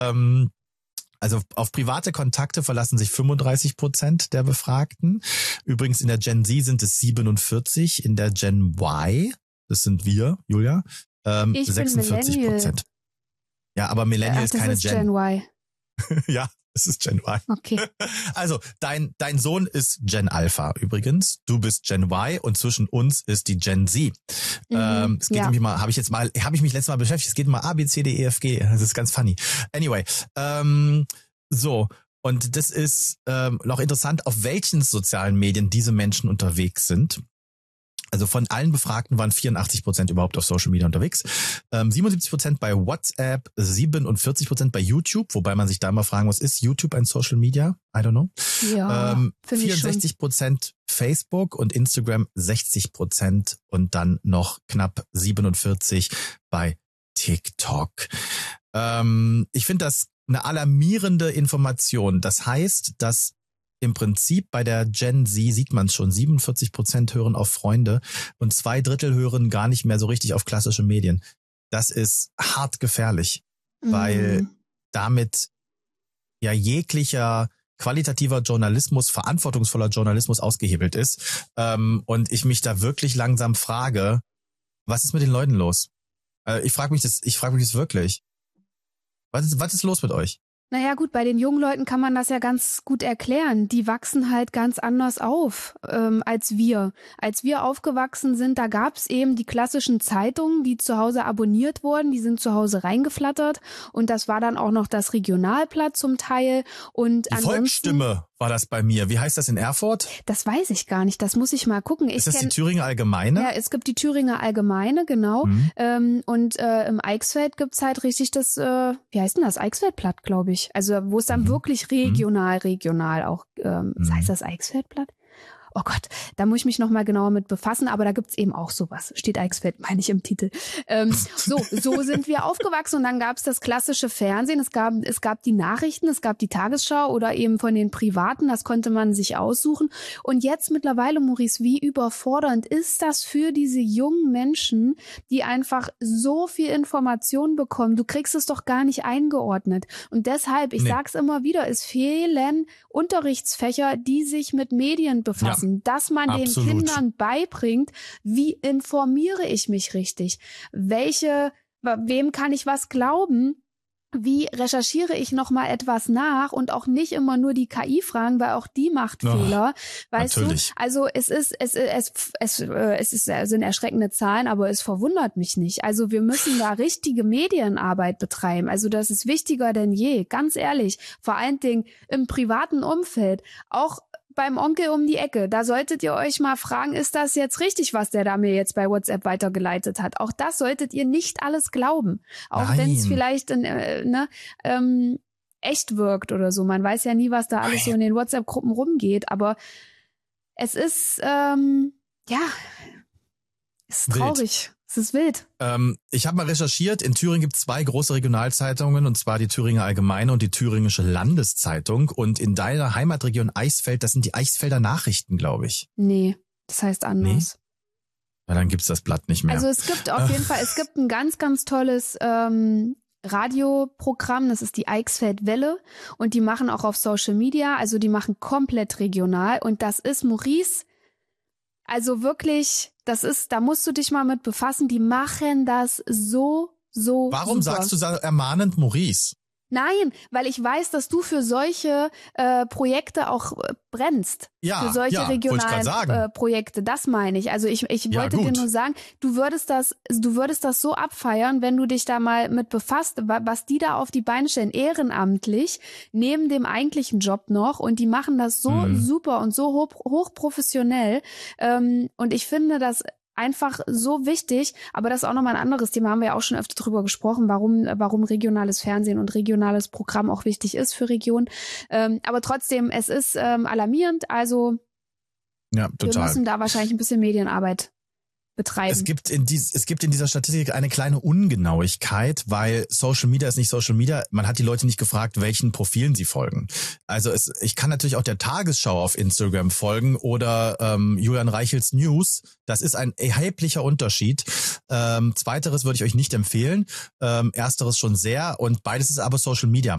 Also auf private Kontakte verlassen sich 35% der Befragten. Übrigens in der Gen Z sind es 47%, in der Gen Y, das sind wir, Julia, 46%. Ja, aber Millennial ist keine Gen. Gen Y. Ja, es ist Gen Y. Okay. Also dein Sohn ist Gen Alpha übrigens. Du bist Gen Y und zwischen uns ist die Gen Z. Es geht nämlich mal, habe ich mich letztes Mal beschäftigt. Es geht mal A, B, C, D, E, F, G. Das ist ganz funny. Anyway, so. Und das ist noch interessant, auf welchen sozialen Medien diese Menschen unterwegs sind. Also von allen Befragten waren 84% überhaupt auf Social Media unterwegs. 77% bei WhatsApp, 47% bei YouTube, wobei man sich da mal fragen muss, ist YouTube ein Social Media? I don't know. Ja, 64% Facebook und Instagram 60% und dann noch knapp 47% bei TikTok. Ich finde das eine alarmierende Information. Das heißt, dass im Prinzip bei der Gen Z sieht man es schon, 47% hören auf Freunde und 2/3 hören gar nicht mehr so richtig auf klassische Medien. Das ist hart gefährlich, weil damit ja jeglicher qualitativer Journalismus, verantwortungsvoller Journalismus ausgehebelt ist. Und ich mich da wirklich langsam frage, was ist mit den Leuten los? Ich frage mich das wirklich. Was ist los mit euch? Naja gut, bei den jungen Leuten kann man das ja ganz gut erklären. Die wachsen halt ganz anders auf als wir. Als wir aufgewachsen sind, da gab's eben die klassischen Zeitungen, die zu Hause abonniert wurden, die sind zu Hause reingeflattert und das war dann auch noch das Regionalblatt zum Teil. Und die Volksstimme war das bei mir. Wie heißt das in Erfurt? Das weiß ich gar nicht, das muss ich mal gucken. Ist das die Thüringer Allgemeine? Ja, es gibt die Thüringer Allgemeine, genau. Und im Eichsfeld gibt's halt richtig das, wie heißt denn das? Eichsfeldblatt, glaube ich. Also wo es dann wirklich regional auch, heißt das Eichsfeldblatt? Oh Gott, da muss ich mich nochmal genauer mit befassen, aber da gibt's eben auch sowas. Steht Eichsfeld, meine ich im Titel. So sind wir aufgewachsen und dann gab's das klassische Fernsehen. Es gab die Nachrichten, es gab die Tagesschau oder eben von den Privaten, das konnte man sich aussuchen. Und jetzt mittlerweile, Maurice, wie überfordernd ist das für diese jungen Menschen, die einfach so viel Information bekommen? Du kriegst es doch gar nicht eingeordnet. Und deshalb, ich sag's immer wieder, es fehlen Unterrichtsfächer, die sich mit Medien befassen. Dass man den Kindern beibringt, wie informiere ich mich richtig? Wem kann ich was glauben? Wie recherchiere ich noch mal etwas nach und auch nicht immer nur die KI fragen, weil auch die macht Fehler, weißt natürlich. Du? Also es sind erschreckende Zahlen, aber es verwundert mich nicht. Also wir müssen da richtige Medienarbeit betreiben. Also das ist wichtiger denn je, ganz ehrlich. Vor allen Dingen im privaten Umfeld, auch beim Onkel um die Ecke, da solltet ihr euch mal fragen, ist das jetzt richtig, was der da mir jetzt bei WhatsApp weitergeleitet hat? Auch das solltet ihr nicht alles glauben. Auch wenn es vielleicht echt wirkt oder so. Man weiß ja nie, was da alles so in den WhatsApp-Gruppen rumgeht. Aber es ist, ist traurig. Es ist wild. Ich habe mal recherchiert, in Thüringen gibt es 2 große Regionalzeitungen, und zwar die Thüringer Allgemeine und die Thüringische Landeszeitung. Und in deiner Heimatregion Eichsfeld, das sind die Eichsfelder Nachrichten, glaube ich. Nee, das heißt anders. Nee? Ja, dann gibt's das Blatt nicht mehr. Also es gibt auf jeden Fall, es gibt ein ganz, ganz tolles Radioprogramm, das ist die Eichsfeld Welle und die machen auch auf Social Media, also die machen komplett regional und das ist, Maurice, also wirklich, da musst du dich mal mit befassen, die machen das so Warum super. Sagst du da ermahnend Maurice? Nein, weil ich weiß, dass du für solche Projekte auch brennst. Ja, für solche regionalen Projekte, das meine ich. Also ich wollte dir nur sagen, du würdest das so abfeiern, wenn du dich da mal mit befasst, was die da auf die Beine stellen, ehrenamtlich, neben dem eigentlichen Job noch, und die machen das so super und so hochprofessionell. Und ich finde das einfach so wichtig, aber das ist auch nochmal ein anderes Thema, haben wir ja auch schon öfter drüber gesprochen, warum regionales Fernsehen und regionales Programm auch wichtig ist für Regionen. Aber trotzdem, es ist alarmierend, also ja, total. Wir müssen da wahrscheinlich ein bisschen Medienarbeit betreiben. Es gibt in dieser Statistik eine kleine Ungenauigkeit, weil Social Media ist nicht Social Media. Man hat die Leute nicht gefragt, welchen Profilen sie folgen. Also ich kann natürlich auch der Tagesschau auf Instagram folgen oder Julian Reichels News. Das ist ein erheblicher Unterschied. Zweiteres würde ich euch nicht empfehlen. Ersteres schon sehr, und beides ist aber Social Media.